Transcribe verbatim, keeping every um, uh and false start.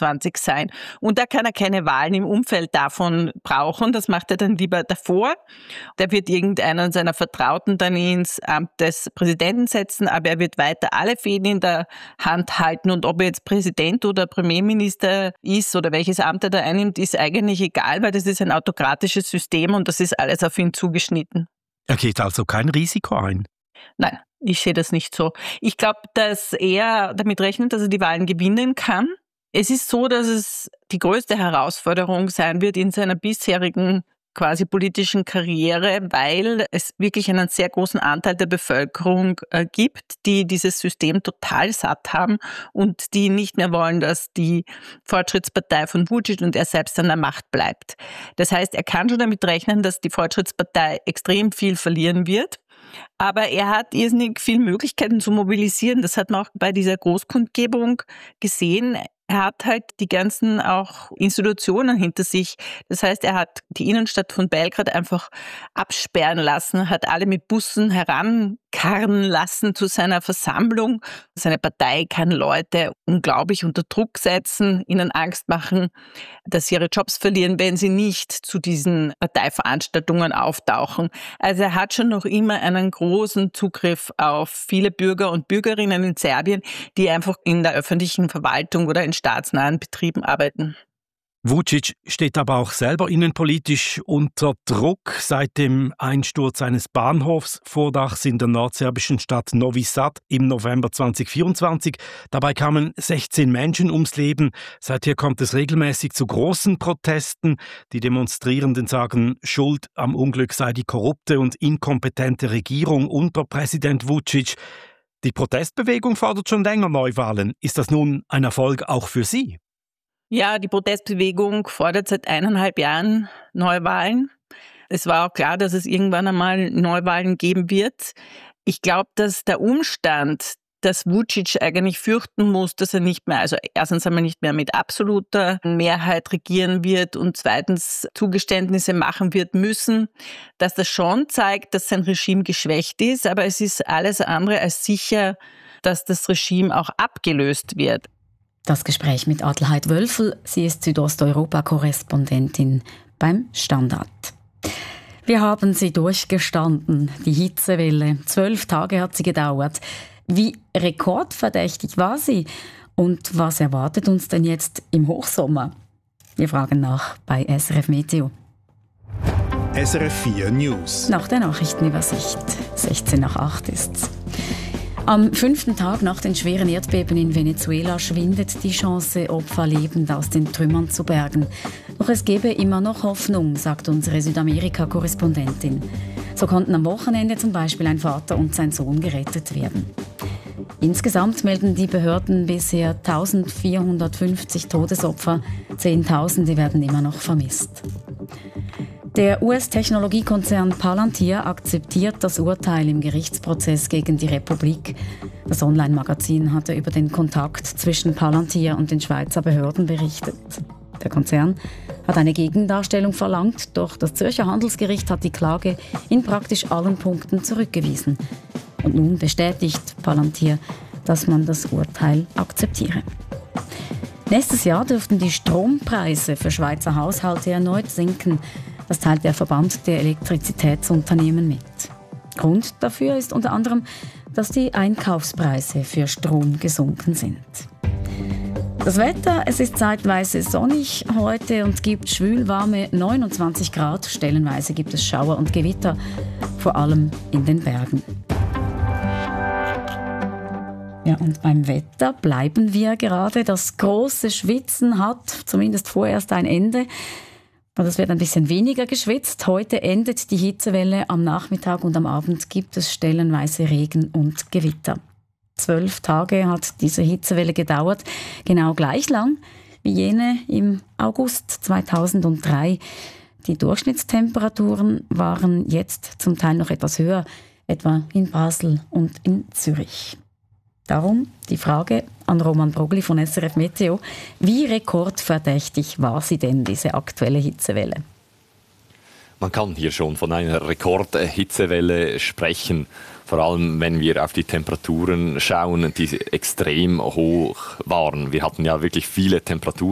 vierundzwanzig sein. Und da kann er keine Wahlen im Umfeld davon brauchen. Das macht er dann lieber davor. Da wird irgendeiner seiner Vertrauten dann ins Amt des Präsidenten setzen, aber er wird weiter alle Fäden in der Hand halten. Und ob er jetzt Präsident oder Premierminister ist oder welches Amt er da einnimmt, ist eigentlich egal, weil das ist ein autokratisches System und das ist alles auf ihn zugeschnitten. Er geht also kein Risiko ein? Nein, ich sehe das nicht so. Ich glaube, dass er damit rechnet, dass er die Wahlen gewinnen kann. Es ist so, dass es die größte Herausforderung sein wird in seiner bisherigen quasi politischen Karriere, weil es wirklich einen sehr großen Anteil der Bevölkerung äh, gibt, die dieses System total satt haben und die nicht mehr wollen, dass die Fortschrittspartei von Vučić und er selbst an der Macht bleibt. Das heißt, er kann schon damit rechnen, dass die Fortschrittspartei extrem viel verlieren wird. Aber er hat irrsinnig viele Möglichkeiten zu mobilisieren. Das hat man auch bei dieser Großkundgebung gesehen. Er hat halt die ganzen auch Institutionen hinter sich. Das heißt, er hat die Innenstadt von Belgrad einfach absperren lassen, hat alle mit Bussen herankarren lassen zu seiner Versammlung. Seine Partei kann Leute unglaublich unter Druck setzen, ihnen Angst machen, dass sie ihre Jobs verlieren, wenn sie nicht zu diesen Parteiveranstaltungen auftauchen. Also er hat schon noch immer einen großen Zugriff auf viele Bürger und Bürgerinnen in Serbien, die einfach in der öffentlichen Verwaltung oder in staatsnahen Betrieben arbeiten. Vučić steht aber auch selber innenpolitisch unter Druck. Seit dem Einsturz eines Bahnhofsvordachs in der nordserbischen Stadt Novi Sad im November zweitausendvierundzwanzig. Dabei kamen sechzehn Menschen ums Leben. Seither kommt es regelmäßig zu großen Protesten. Die Demonstrierenden sagen, Schuld am Unglück sei die korrupte und inkompetente Regierung unter Präsident Vučić. Die Protestbewegung fordert schon länger Neuwahlen. Ist das nun ein Erfolg auch für Sie? Ja, die Protestbewegung fordert seit eineinhalb Jahren Neuwahlen. Es war auch klar, dass es irgendwann einmal Neuwahlen geben wird. Ich glaube, dass der Umstand, dass Vučić eigentlich fürchten muss, dass er nicht mehr, also erstens einmal nicht mehr mit absoluter Mehrheit regieren wird und zweitens Zugeständnisse machen wird müssen, dass das schon zeigt, dass sein Regime geschwächt ist, aber es ist alles andere als sicher, dass das Regime auch abgelöst wird. Das Gespräch mit Adelheid Wölfel, sie ist Südosteuropa-Korrespondentin beim Standard. Wir haben sie durchgestanden, die Hitzewelle. Zwölf Tage hat sie gedauert. Wie rekordverdächtig war sie? Und was erwartet uns denn jetzt im Hochsommer? Wir fragen nach bei S R F Meteo. S R F vier News. Nach der Nachrichtenübersicht. sechzehn nach acht ist's. Am fünften Tag nach den schweren Erdbeben in Venezuela schwindet die Chance, Opfer lebend aus den Trümmern zu bergen. Doch es gebe immer noch Hoffnung, sagt unsere Südamerika-Korrespondentin. So konnten am Wochenende zum Beispiel ein Vater und sein Sohn gerettet werden. Insgesamt melden die Behörden bisher eintausendvierhundertfünfzig Todesopfer, Zehntausende werden immer noch vermisst. Der U S-Technologiekonzern Palantir akzeptiert das Urteil im Gerichtsprozess gegen die Republik. Das Online-Magazin hatte über den Kontakt zwischen Palantir und den Schweizer Behörden berichtet. Der Konzern hat eine Gegendarstellung verlangt, doch das Zürcher Handelsgericht hat die Klage in praktisch allen Punkten zurückgewiesen. Und nun bestätigt Palantir, dass man das Urteil akzeptiere. Nächstes Jahr dürften die Strompreise für Schweizer Haushalte erneut sinken. Das teilt der Verband der Elektrizitätsunternehmen mit. Grund dafür ist unter anderem, dass die Einkaufspreise für Strom gesunken sind. Das Wetter, es ist zeitweise sonnig heute und gibt schwülwarme neunundzwanzig Grad. Stellenweise gibt es Schauer und Gewitter, vor allem in den Bergen. Ja, und beim Wetter bleiben wir gerade. Das große Schwitzen hat zumindest vorerst ein Ende. Und es wird ein bisschen weniger geschwitzt. Heute endet die Hitzewelle. Am Nachmittag und am Abend gibt es stellenweise Regen und Gewitter. Zwölf Tage hat diese Hitzewelle gedauert. Genau gleich lang wie jene im August zweitausenddrei. Die Durchschnittstemperaturen waren jetzt zum Teil noch etwas höher, etwa in Basel und in Zürich. Darum die Frage an Roman Brogli von S R F Meteo. Wie rekordverdächtig war sie denn, diese aktuelle Hitzewelle? Man kann hier schon von einer Rekordhitzewelle sprechen. Vor allem, wenn wir auf die Temperaturen schauen, die extrem hoch waren. Wir hatten ja wirklich viele Temperaturen